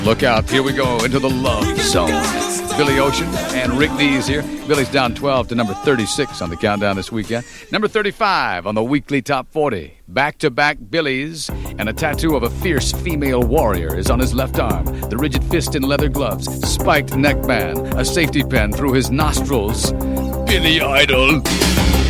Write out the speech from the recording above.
Look out, here we go into the love zone. Billy Ocean and Rick Dees here. Billy's down 12 to number 36 on the countdown this weekend. Number 35 on the weekly top 40. Back-to-back Billies, and a tattoo of a fierce female warrior is on his left arm. The rigid fist in leather gloves, spiked neckband, a safety pin through his nostrils. Billy Idol.